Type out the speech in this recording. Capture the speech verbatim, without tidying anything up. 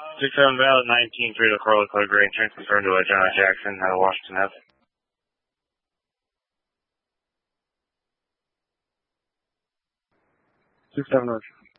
six seven valid, nineteen three to Corliss Code Green, transfer to uh, John Jackson out of Washington F. six seven Roger.